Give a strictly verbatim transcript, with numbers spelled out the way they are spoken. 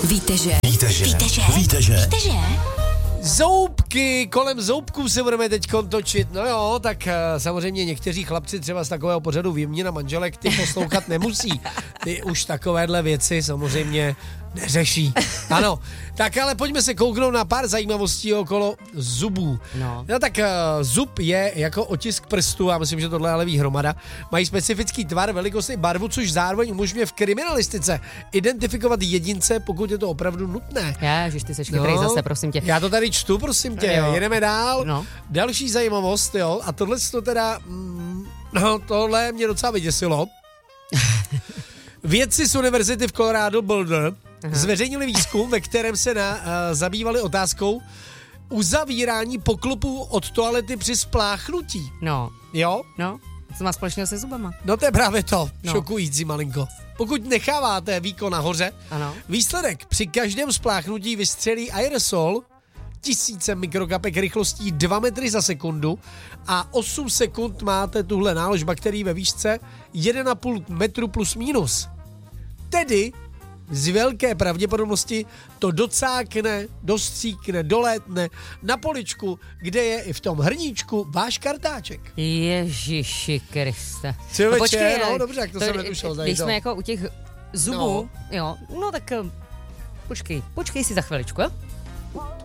Víte, že? Víte, že? Víte, že? Víte, že? Víte, že? Zoubky, kolem zoubků se budeme teď točit. No jo, tak uh, samozřejmě někteří chlapci třeba z takového pořadu Výměna manželek ty poslouchat nemusí. Ty už takovéhle věci samozřejmě neřeší. Ano, tak ale pojďme se kouknout na pár zajímavostí okolo zubů. No. No tak uh, zub je jako otisk prstu, já myslím, že tohle ale ví hromada. Mají specifický tvar, velikost i barvu, což zároveň umožňuje v kriminalistice identifikovat jedince, pokud je to opravdu nutné. Ježiš, ty seš chytrý zase, prosím tě. Já to tady čtu, prosím tě. Jo. Jedeme dál. No. Další zajímavost, jo. A tohle to teda, mm, no tohle mě docela vyděsilo. Vědci z univerzity v Colorado Boulder zveřejnili výzkum, ve kterém se na, uh, zabývali otázkou uzavírání poklopů od toalety při spláchnutí. No, Jo? no, co má společného se zubama? No to je právě to. No. Šokující malinko. Pokud necháváte víko nahoře, Ano. výsledek při každém spláchnutí vystřelí aerosol tisíce mikrokapek rychlostí dva metry za sekundu a osm sekund máte tuhle nálož bakterií ve výšce jedna celá pět metru plus minus. Tedy z velké pravděpodobnosti to docákne, dostříkne, dolétne na poličku, kde je i v tom hrníčku váš kartáček. Ježiši Kriste. Člověče, počkej, no ale dobře, jak to jsem netušel. Když Zajít, jsme jako u těch zubů, No. jo, no tak eh, počkej, počkej si za chviličku, jo?